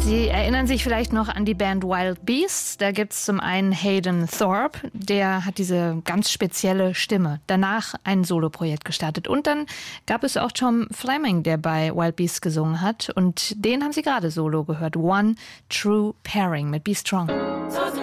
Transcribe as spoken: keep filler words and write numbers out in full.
Sie erinnern sich vielleicht noch an die Band Wild Beasts. Da gibt es zum einen Hayden Thorpe, der hat diese ganz spezielle Stimme. Danach ein Soloprojekt gestartet. Und dann gab es auch Tom Fleming, der bei Wild Beasts gesungen hat. Und den haben Sie gerade solo gehört. One True Pairing mit Be Strong.